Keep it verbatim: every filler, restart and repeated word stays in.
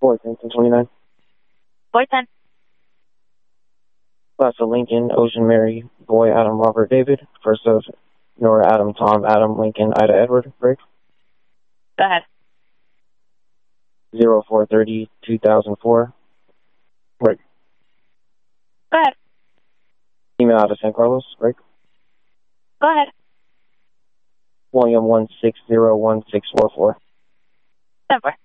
Boy, ten twenty-nine. Boy ten. Class of Lincoln, Ocean Mary, Boy Adam Robert David. First of Nora Adam Tom Adam Lincoln Ida Edward. Break. Go ahead. zero four thirty two thousand four. Break. Go ahead. Email out of San Carlos. Break. Go ahead. William one six zero one six four four. ten four.